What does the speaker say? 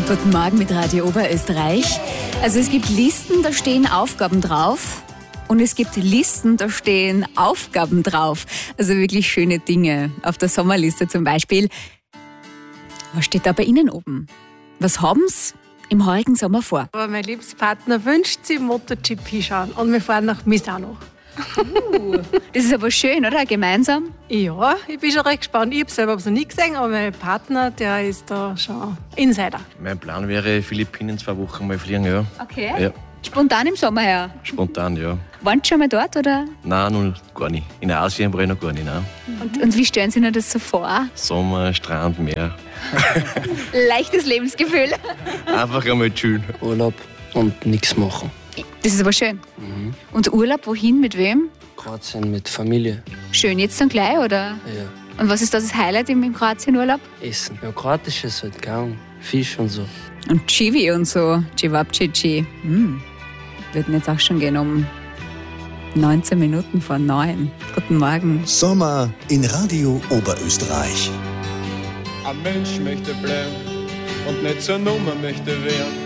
Guten Morgen mit Radio Oberösterreich. Also es gibt Listen, da stehen Aufgaben drauf. Und es gibt Listen, da stehen Aufgaben drauf. Also wirklich schöne Dinge. Auf der Sommerliste zum Beispiel. Was steht da bei Ihnen oben? Was haben Sie im heurigen Sommer vor? Aber mein Lebenspartner wünscht sich MotoGP schauen und wir fahren nach Misano. Das ist aber schön, oder? Gemeinsam? Ja, ich bin schon recht gespannt. Ich habe selber noch nie gesehen, aber mein Partner, der ist da schon Insider. Mein Plan wäre, Philippinen 2 Wochen mal fliegen, ja. Okay. Ja, Spontan im Sommer her. spontan, ja. Waren Sie schon mal dort, oder? Nein, noch gar nicht. In Asien war ich noch gar nicht, nein. Und wie stellen Sie sich das so vor? Sommer, Strand, Meer. Leichtes Lebensgefühl. Einfach einmal chillen. Urlaub und nichts machen. Das ist aber schön. Und Urlaub, wohin, mit wem? Kroatien mit Familie. Schön, jetzt dann gleich, oder? Ja, Und was ist das Highlight im Kroatien-Urlaub? Essen. Ja, kroatisches halt, keine Ahnung. Fisch und so. Und Chivi und so, Cevapcici. Würden jetzt auch schon gehen um 19 Minuten vor 9. Guten Morgen. Sommer in Radio Oberösterreich. Ein Mensch möchte bleiben und nicht zur Nummer möchte werden.